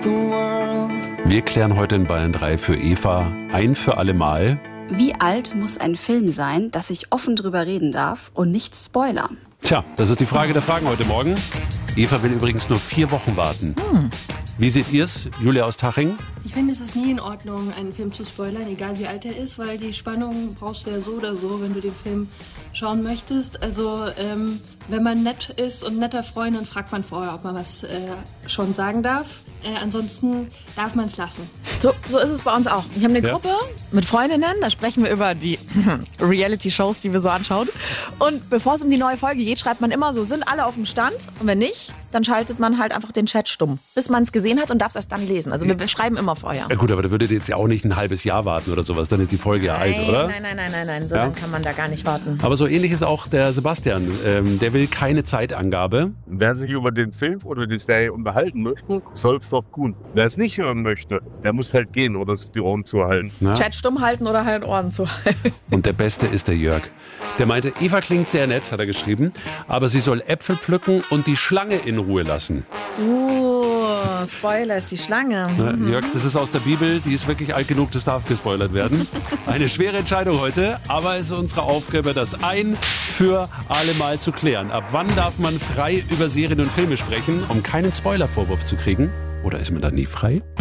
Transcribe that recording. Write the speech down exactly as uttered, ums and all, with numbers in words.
Wir klären heute in Bayern drei für Eva ein für alle Mal. Wie alt muss ein Film sein, dass ich offen drüber reden darf und nicht Spoiler? Tja, das ist die Frage der Fragen heute Morgen. Eva will übrigens nur vier Wochen warten. Hm. Wie seht ihr es, Julia aus Taching? Ich finde, es ist nie in Ordnung, einen Film zu spoilern, egal wie alt er ist, weil die Spannung brauchst du ja so oder so, wenn du den Film schauen möchtest. Also ähm, wenn man nett ist und netter Freund, dann fragt man vorher, ob man was äh, schon sagen darf. Äh, ansonsten darf man es lassen. So, so ist es bei uns auch. Ich habe eine Ja. Gruppe mit Freundinnen, da sprechen wir über die Reality-Shows, die wir so anschauen. Und bevor es um die neue Folge geht, schreibt man immer so, sind alle auf dem Stand? Und wenn nicht, dann schaltet man halt einfach den Chat stumm, bis man es gesehen hat und darf es erst dann lesen. Also wir beschreiben immer vorher. Ja gut, aber da würdet ihr jetzt ja auch nicht ein halbes Jahr warten oder sowas, dann ist die Folge ja alt, oder? Nein, nein, nein, nein, nein, so Ja. lange kann man da gar nicht warten. Aber so ähnlich ist auch der Sebastian. Ähm, der will keine Zeitangabe. Wer sich über den Film oder die Serie unterhalten möchte, soll es doch tun. Wer es nicht hören möchte, der muss halt gehen oder sich die Ohren zuhalten. Na? Chat stumm halten oder halt Ohren zu halten. Und der Beste ist der Jörg. Der meinte, Eva klingt sehr nett, hat er geschrieben, aber sie soll Äpfel pflücken und die Schlange in Ruhe lassen. Uh, Spoiler ist die Schlange. Na, Jörg, das ist aus der Bibel, die ist wirklich alt genug, das darf gespoilert werden. Eine schwere Entscheidung heute, aber es ist unsere Aufgabe, das ein für alle Mal zu klären. Ab wann darf man frei über Serien und Filme sprechen, um keinen Spoilervorwurf zu kriegen? Oder ist man da nie frei?